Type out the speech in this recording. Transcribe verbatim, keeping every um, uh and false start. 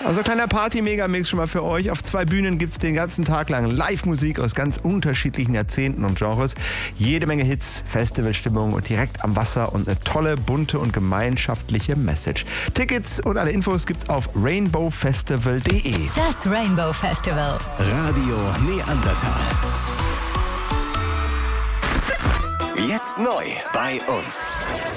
Also kleiner Party-Megamix schon mal für euch. Auf zwei Bühnen gibt es den ganzen Tag lang Live-Musik aus ganz unterschiedlichen Jahrzehnten und Genres. Jede Menge Hits, Festivalstimmung und direkt am Wasser und eine tolle, bunte und gemeinschaftliche Message. Tickets und alle Infos gibt's auf rainbow festival punkt de. Das Rainbow Festival. Radio Neandertal. Jetzt neu bei uns.